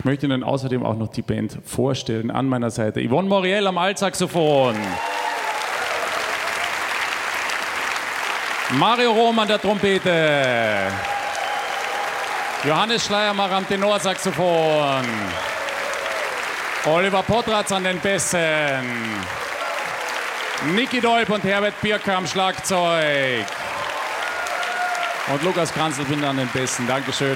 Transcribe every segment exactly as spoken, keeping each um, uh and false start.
Ich möchte Ihnen außerdem auch noch die Band vorstellen. An meiner Seite Yvonne Moriel am Altsaxophon, Mario Rom an der Trompete, Johannes Schleiermacher am Tenorsaxophon, Oliver Potratz an den Bässen, Niki Dolb und Herbert Birker am Schlagzeug und Lukas Kranzelbinder an den Bässen. Dankeschön.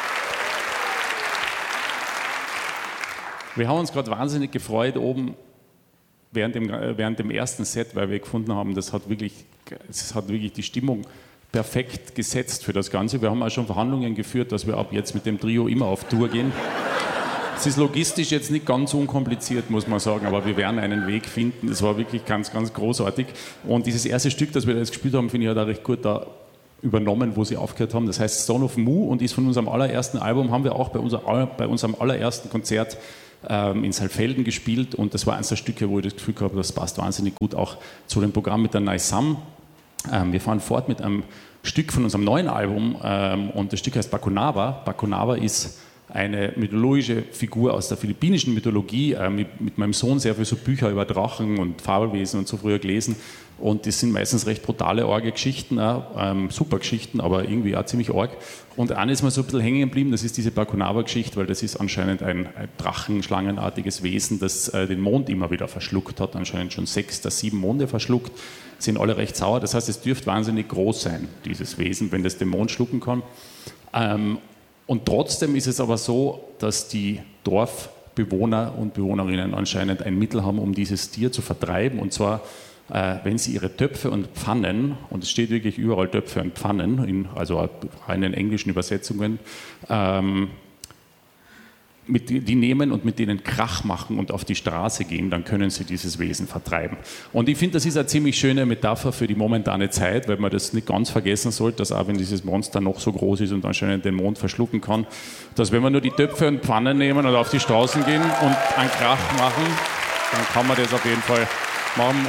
Wir haben uns gerade wahnsinnig gefreut oben während dem, während dem ersten Set, weil wir gefunden haben, das hat wirklich, das hat wirklich die Stimmung perfekt gesetzt für das Ganze. Wir haben auch schon Verhandlungen geführt, dass wir ab jetzt mit dem Trio immer auf Tour gehen. Es ist logistisch jetzt nicht ganz unkompliziert, muss man sagen, aber wir werden einen Weg finden. Das war wirklich ganz, ganz großartig. Und dieses erste Stück, das wir da jetzt gespielt haben, finde ich, hat auch recht gut da übernommen, wo sie aufgehört haben. Das heißt Son of Mu und ist von unserem allerersten Album, haben wir auch bei, unser, bei unserem allerersten Konzert in Saalfelden gespielt und das war eines der Stücke, wo ich das Gefühl gehabt habe, das passt wahnsinnig gut auch zu dem Programm mit der Naisam. Wir fahren fort mit einem Stück von unserem neuen Album und das Stück heißt Bakunaba. Bakunaba ist eine mythologische Figur aus der philippinischen Mythologie. Mit, mit meinem Sohn sehr viele so Bücher über Drachen und Fabelwesen und so früher gelesen. Und das sind meistens recht brutale, arge Geschichten, ähm, super Geschichten, aber irgendwie auch ziemlich arg. Und eine ist mir so ein bisschen hängen geblieben, das ist diese Bakunaba-Geschichte, weil das ist anscheinend ein, ein drachenschlangenartiges Wesen, das äh, den Mond immer wieder verschluckt hat, anscheinend schon sechs oder sieben Monde verschluckt, sind alle recht sauer. Das heißt, es dürfte wahnsinnig groß sein, dieses Wesen, wenn das den Mond schlucken kann. Ähm, und trotzdem ist es aber so, dass die Dorfbewohner und Bewohnerinnen anscheinend ein Mittel haben, um dieses Tier zu vertreiben, und zwar wenn sie ihre Töpfe und Pfannen, und es steht wirklich überall Töpfe und Pfannen, in, also in den englischen Übersetzungen, ähm, mit, die nehmen und mit denen Krach machen und auf die Straße gehen, dann können sie dieses Wesen vertreiben. Und ich finde, das ist eine ziemlich schöne Metapher für die momentane Zeit, weil man das nicht ganz vergessen sollte, dass auch wenn dieses Monster noch so groß ist und anscheinend den Mond verschlucken kann, dass wenn wir nur die Töpfe und Pfannen nehmen und auf die Straßen gehen und einen Krach machen, dann kann man das auf jeden Fall machen.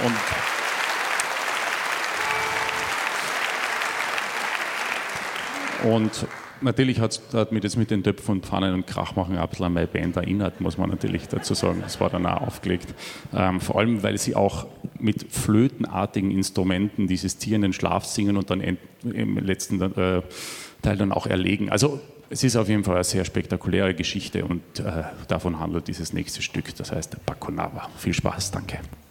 Und, und natürlich hat, hat mich das mit den Töpfen und Pfannen und Krachmachen ein bisschen an meine Band erinnert, muss man natürlich dazu sagen. Das war dann auch aufgelegt. Ähm, vor allem, weil sie auch mit flötenartigen Instrumenten dieses Tier in den Schlaf singen und dann im letzten äh, Teil dann auch erlegen. Also es ist auf jeden Fall eine sehr spektakuläre Geschichte und äh, davon handelt dieses nächste Stück, das heißt Bakunaba. Viel Spaß, danke.